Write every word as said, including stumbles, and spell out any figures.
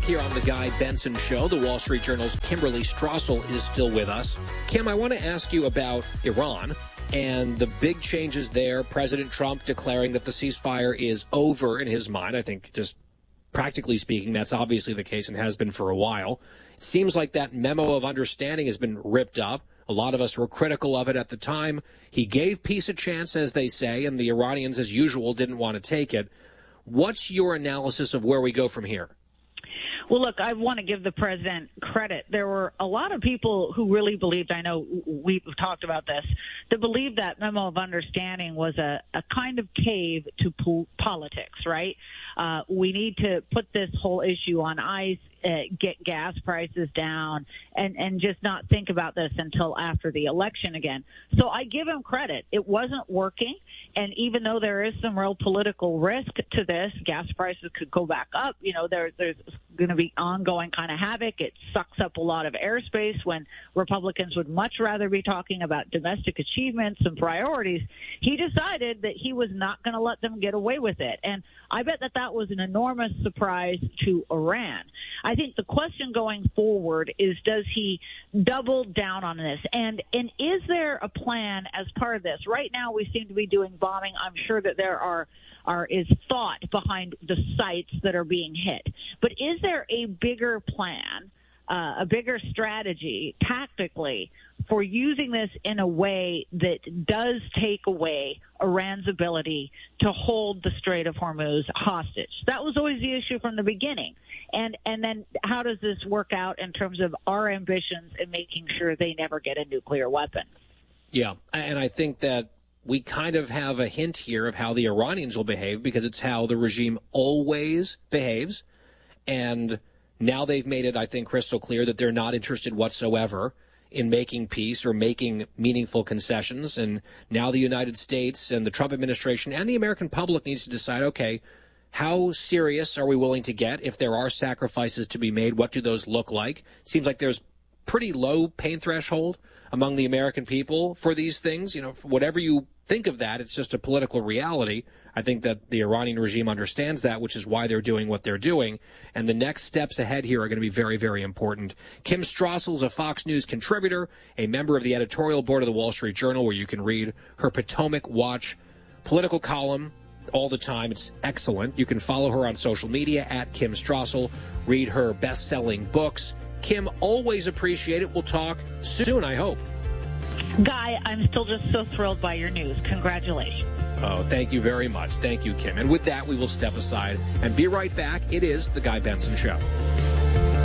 here on the Guy Benson Show. The Wall Street Journal's Kimberly Strassel is still with us. Kim, I want to ask you about Iran and the big changes there. President Trump declaring that the ceasefire is over in his mind. I think just practically speaking, that's obviously the case and has been for a while. It seems like that memo of understanding has been ripped up. A lot of us were critical of it at the time. He gave peace a chance, as they say, and the Iranians, as usual, didn't want to take it. What's your analysis of where we go from here? Well, look, I want to give the president credit. There were a lot of people who really believed, I know we've talked about this, that believed that memo of understanding was a, a kind of cave to po- politics, right? Uh, we need to put this whole issue on ice, uh, get gas prices down, and, and just not think about this until after the election again. So I give him credit. It wasn't working. And even though there is some real political risk to this, gas prices could go back up. You know, there, there's going to be ongoing kind of havoc. It sucks up a lot of airspace when Republicans would much rather be talking about domestic achievements and priorities. He decided that he was not going to let them get away with it. And I bet that that was an enormous surprise to Iran. I think the question going forward is, does he double down on this? And, and is there a plan as part of this? Right now we seem to be doing bombing. I'm sure that there are, are is thought behind the sites that are being hit. But is there a bigger plan, uh, a bigger strategy tactically for using this in a way that does take away Iran's ability to hold the Strait of Hormuz hostage? That was always the issue from the beginning. And and then how does this work out in terms of our ambitions in making sure they never get a nuclear weapon? Yeah, and I think that we kind of have a hint here of how the Iranians will behave, because it's how the regime always behaves. And now they've made it, I think, crystal clear that they're not interested whatsoever in making peace or making meaningful concessions. And now the United States and the Trump administration and the American public needs to decide, okay, how serious are we willing to get? If there are sacrifices to be made, what do those look like? It seems like there's pretty low pain threshold among the American people for these things. You know, whatever you think of that, it's just a political reality. I think that the Iranian regime understands that, which is why they're doing what they're doing. And the next steps ahead here are going to be very, very important. Kim Strassel is a Fox News contributor, a member of the editorial board of the Wall Street Journal, where you can read her Potomac Watch political column all the time. It's excellent. You can follow her on social media at Kim Strassel, read her best-selling books. Kim, always appreciate it. We'll talk soon, I hope. Guy, I'm still just so thrilled by your news. Congratulations. Oh, thank you very much. Thank you, Kim. And with that, we will step aside and be right back. It is The Guy Benson Show.